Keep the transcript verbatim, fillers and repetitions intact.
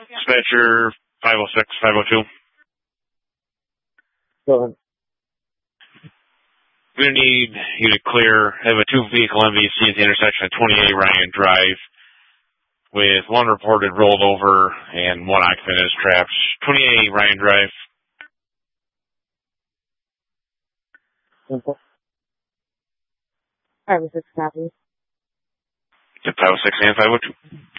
Dispatcher five oh six, five oh two. Go ahead. We're going to need you to clear, have a two-vehicle M V C at the intersection of twenty-eight Ryan Drive with one reported rolled over and one occupant is trapped. twenty-eight Ryan Drive. Simple. five oh six copies. five oh six and five oh two.